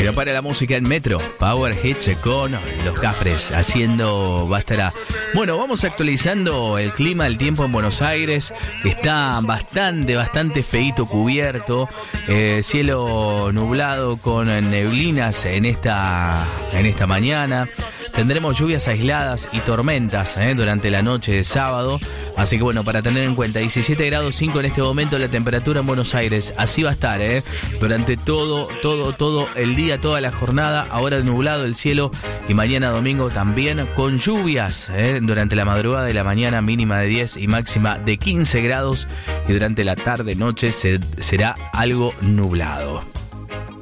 Que no para la música en Metro, Power Hits con Los Cafres haciendo Bastará. Bueno, vamos actualizando el clima, el tiempo en Buenos Aires. Está bastante feíto, cubierto, cielo nublado con neblinas en esta mañana. Tendremos lluvias aisladas y tormentas durante la noche de sábado. Así que bueno, para tener en cuenta, 17 grados 5 en este momento la temperatura en Buenos Aires. Así va a estar durante todo el día, toda la jornada. Ahora nublado el cielo y mañana domingo también con lluvias durante la madrugada y la mañana, mínima de 10 y máxima de 15 grados. Y durante la tarde, noche será algo nublado.